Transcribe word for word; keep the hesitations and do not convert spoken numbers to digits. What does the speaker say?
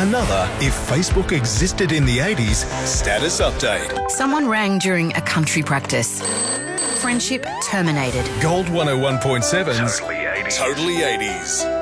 Another If Facebook Existed in the eighties status update. Someone rang during a country practice. Friendship terminated. Gold one oh one point seven's Totally eighties. Totally eighties.